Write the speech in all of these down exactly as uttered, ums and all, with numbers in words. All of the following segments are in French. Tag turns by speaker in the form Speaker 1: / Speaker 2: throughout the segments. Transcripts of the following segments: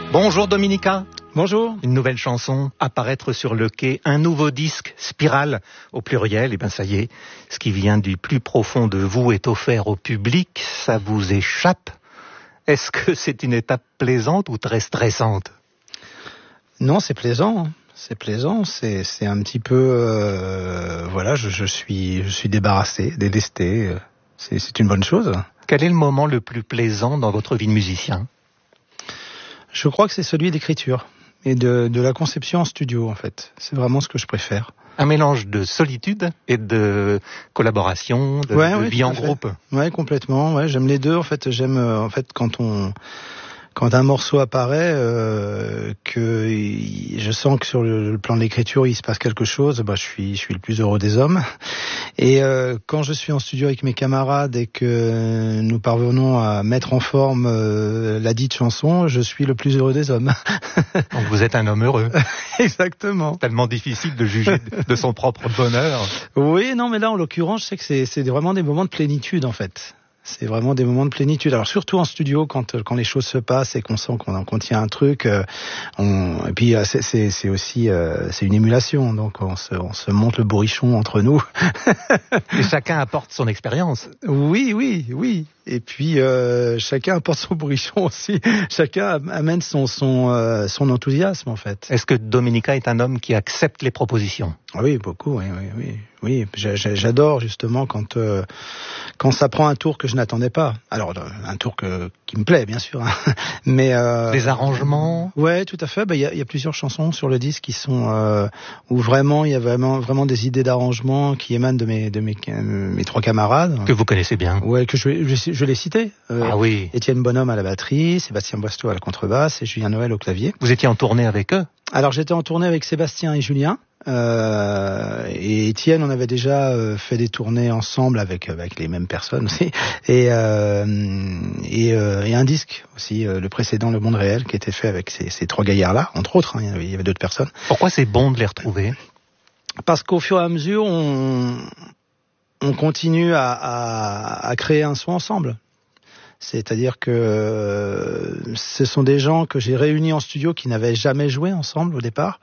Speaker 1: Bonjour Dominica.
Speaker 2: Bonjour.
Speaker 1: Une nouvelle chanson, apparaître sur le quai, un nouveau disque, Spirale, au pluriel, et ben ça y est, ce qui vient du plus profond de vous est offert au public, ça vous échappe. Est-ce que c'est une étape plaisante ou très stressante?
Speaker 2: Non, c'est plaisant, c'est plaisant, c'est, c'est un petit peu, euh, voilà, je, je suis, je suis débarrassé, délesté, c'est, c'est une bonne chose.
Speaker 1: Quel est le moment le plus plaisant dans votre vie de musicien?
Speaker 2: Je crois que c'est celui d'écriture et de, de la conception en studio, en fait. C'est vraiment ce que je préfère.
Speaker 1: Un mélange de solitude et de collaboration, de,
Speaker 2: ouais,
Speaker 1: de
Speaker 2: ouais,
Speaker 1: vie en groupe.
Speaker 2: Ouais, complètement. Ouais, j'aime les deux. En fait, j'aime, euh, en fait, quand on, quand un morceau apparaît, euh, que il, je sens que sur le, le plan de l'écriture, il se passe quelque chose. Bah, je suis, je suis le plus heureux des hommes. Et euh, quand je suis en studio avec mes camarades et que nous parvenons à mettre en forme euh, la dite chanson, je suis le plus heureux des hommes.
Speaker 1: Donc vous êtes un homme heureux.
Speaker 2: Exactement.
Speaker 1: Tellement difficile de juger de son propre bonheur.
Speaker 2: Oui, non, mais là, en l'occurrence, je sais que c'est, c'est vraiment des moments de plénitude, en fait. C'est vraiment des moments de plénitude. Alors surtout en studio, quand quand les choses se passent et qu'on sent qu'on contient un truc, euh, on, et puis c'est c'est, c'est aussi euh, c'est une émulation. Donc on se on se monte le bourrichon entre nous.
Speaker 1: Et chacun apporte son expérience.
Speaker 2: Oui, oui, oui. Et puis euh, chacun apporte son bourrichon aussi. Chacun amène son son euh, son enthousiasme en fait.
Speaker 1: Est-ce que Dominica est un homme qui accepte les propositions?
Speaker 2: Oui, beaucoup. Oui, oui, oui. Oui, j'adore justement quand euh, quand ça prend un tour que je n'attendais pas. Alors un tour que qui me plaît bien sûr, hein. Mais euh,
Speaker 1: des arrangements.
Speaker 2: Ouais, tout à fait. Bah il y a, y a plusieurs chansons sur le disque qui sont euh, où vraiment il y a vraiment vraiment des idées d'arrangement qui émanent de mes de mes mes trois camarades
Speaker 1: que vous connaissez bien.
Speaker 2: Ouais, que je je, je les citais.
Speaker 1: Euh, ah oui.
Speaker 2: Étienne Bonhomme à la batterie, Sébastien Boisteau à la contrebasse et Julien Noël au clavier.
Speaker 1: Vous étiez en tournée avec eux?
Speaker 2: Alors j'étais en tournée avec Sébastien et Julien. Euh, et Étienne, on avait déjà euh, fait des tournées ensemble avec avec les mêmes personnes aussi, et euh, et, euh, et un disque aussi, euh, le précédent, Le Monde Réel, qui était fait avec ces, ces trois gaillards-là, entre autres. Hein, il y avait, il y avait d'autres personnes.
Speaker 1: Pourquoi c'est bon de les retrouver? Parce
Speaker 2: qu'au fur et à mesure, on on continue à, à, à créer un son ensemble. C'est-à-dire que euh, ce sont des gens que j'ai réunis en studio qui n'avaient jamais joué ensemble au départ.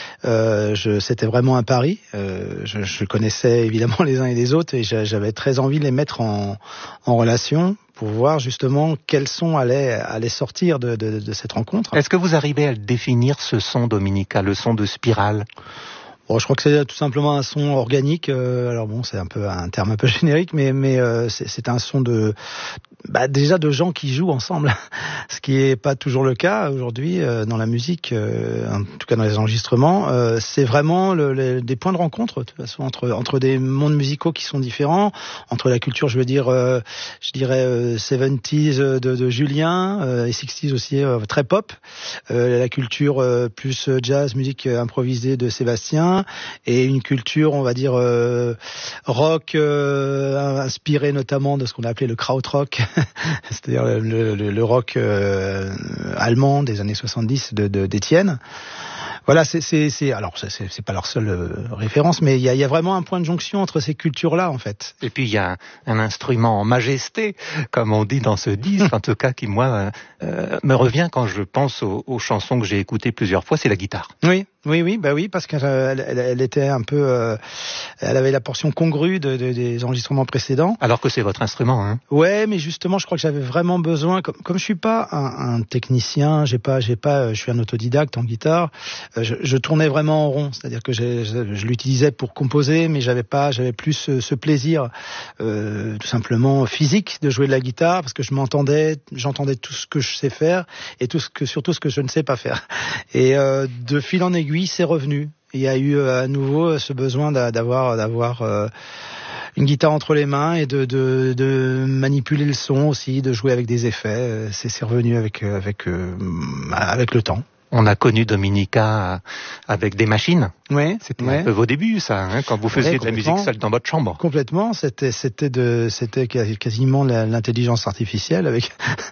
Speaker 2: Euh, je, c'était vraiment un pari. Euh, je, je connaissais évidemment les uns et les autres et j'avais très envie de les mettre en, en relation pour voir justement quel son allait, allait sortir de, de, de cette rencontre.
Speaker 1: Est-ce que vous arrivez à le définir, ce son, Dominica, le son de Spirale?
Speaker 2: Bon, je crois que c'est tout simplement un son organique. Euh, alors bon, c'est un peu un terme un peu générique, mais mais euh, c'est, c'est un son de bah, déjà de gens qui jouent ensemble, ce qui est pas toujours le cas aujourd'hui euh, dans la musique, euh, en tout cas dans les enregistrements. Euh, c'est vraiment le, le, des points de rencontre de toute façon entre entre des mondes musicaux qui sont différents, entre la culture, je veux dire, euh, je dirais euh, soixante-dix de, de Julien euh, et soixante aussi euh, très pop, euh, la culture euh, plus jazz, musique improvisée de Sébastien. Et une culture, on va dire, euh, rock, euh, inspirée notamment de ce qu'on a appelé le krautrock, c'est-à-dire le, le, le rock euh, allemand des années soixante-dix de, de, d'Étienne. Voilà, c'est, c'est, c'est alors c'est, c'est pas leur seule euh, référence, mais il y a, y a vraiment un point de jonction entre ces cultures-là, en fait.
Speaker 1: Et puis il y a un, un instrument en majesté, comme on dit dans ce disque, en tout cas qui moi euh, me revient quand je pense aux, aux chansons que j'ai écoutées plusieurs fois, c'est la guitare.
Speaker 2: Oui. Oui, oui, bah oui, parce qu'elle elle, elle était un peu, euh, elle avait la portion congrue de, de, des enregistrements précédents.
Speaker 1: Alors que c'est votre instrument, hein.
Speaker 2: Ouais, mais justement, je crois que j'avais vraiment besoin, comme, comme je suis pas un, un technicien, j'ai pas, j'ai pas, je suis un autodidacte en guitare. Je, je tournais vraiment en rond, c'est-à-dire que j'ai, je, je l'utilisais pour composer, mais j'avais pas, j'avais plus ce, ce plaisir, euh, tout simplement physique de jouer de la guitare, parce que je m'entendais, j'entendais tout ce que je sais faire et tout ce que, surtout ce que je ne sais pas faire. Et euh, de fil en aiguille, c'est revenu. Il y a eu à nouveau ce besoin d'avoir d'avoir euh, une guitare entre les mains et de, de de manipuler le son aussi, de jouer avec des effets. C'est, c'est revenu avec avec euh, avec le temps.
Speaker 1: On a connu Dominica avec des machines.
Speaker 2: Oui,
Speaker 1: c'était
Speaker 2: ouais.
Speaker 1: un peu vos débuts, ça, hein, quand vous faisiez
Speaker 2: ouais,
Speaker 1: de la musique seule dans votre chambre.
Speaker 2: Complètement, c'était c'était de c'était quasiment l'intelligence artificielle avec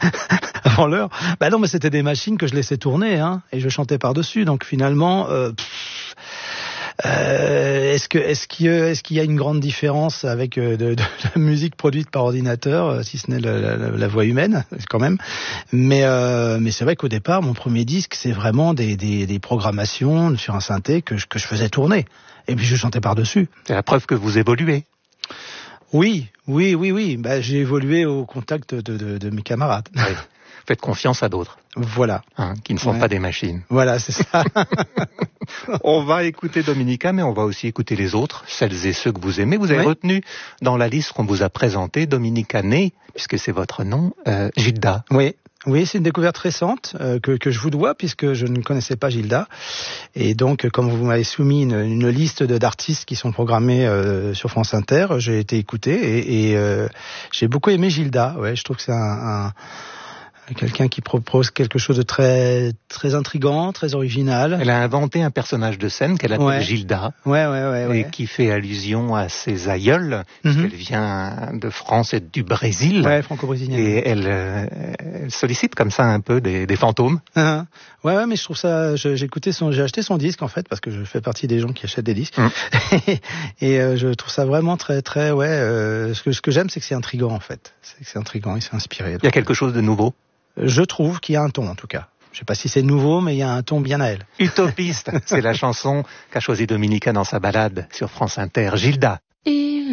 Speaker 2: avant l'heure. Bah non, mais c'était des machines que je laissais tourner, hein, et je chantais par dessus. Donc finalement, euh, pff, Euh, est-ce que est-ce qu'il y a, est-ce qu'il y a une grande différence avec euh, de, de la musique produite par ordinateur, euh, si ce n'est la, la, la voix humaine quand même. Mais euh, mais c'est vrai qu'au départ, mon premier disque, c'est vraiment des, des, des programmations sur un synthé que je, que je faisais tourner. Et puis je chantais par-dessus.
Speaker 1: C'est la preuve que vous évoluez.
Speaker 2: Oui, oui, oui, oui. Bah, j'ai évolué au contact de, de, de mes camarades.
Speaker 1: Oui. Faites confiance à d'autres.
Speaker 2: Voilà.
Speaker 1: Hein, qui ne sont
Speaker 2: ouais.
Speaker 1: pas des machines.
Speaker 2: Voilà, c'est ça.
Speaker 1: On va écouter Dominica, mais on va aussi écouter les autres, celles et ceux que vous aimez. Vous avez
Speaker 2: ouais.
Speaker 1: retenu dans la liste qu'on vous a présentée, Dominica Ney, puisque c'est votre nom, euh, Gilda.
Speaker 2: Oui. Oui, c'est une découverte récente euh, que, que je vous dois, puisque je ne connaissais pas Gilda. Et donc, comme vous m'avez soumis une, une liste de, d'artistes qui sont programmés euh, sur France Inter, j'ai été écouté et, et euh, j'ai beaucoup aimé Gilda. Ouais, je trouve que c'est un... un quelqu'un qui propose quelque chose de très très intriguant, très original.
Speaker 1: Elle a inventé un personnage de scène qu'elle appelle
Speaker 2: ouais.
Speaker 1: Gilda,
Speaker 2: ouais, ouais, ouais, ouais.
Speaker 1: et qui fait allusion à ses aïeuls, mm-hmm. puisqu'elle vient de France et du Brésil.
Speaker 2: Ouais, franco-brésilienne.
Speaker 1: Et elle, euh, elle sollicite comme ça un peu des, des fantômes.
Speaker 2: Uh-huh. Ouais, ouais, mais je trouve ça. Je, j'ai écouté son, j'ai acheté son disque en fait parce que je fais partie des gens qui achètent des disques. Mm. et euh, je trouve ça vraiment très, très, ouais. Euh, ce que ce que j'aime, c'est que c'est intriguant en fait. C'est que c'est intriguant, il s'est inspiré. Donc.
Speaker 1: Il y a quelque chose de nouveau.
Speaker 2: Je trouve qu'il y a un ton, en tout cas. Je sais pas si c'est nouveau, mais il y a un ton bien à elle.
Speaker 1: Utopiste, c'est la chanson qu'a choisie Dominica dans sa balade sur France Inter. Gilda.
Speaker 3: Et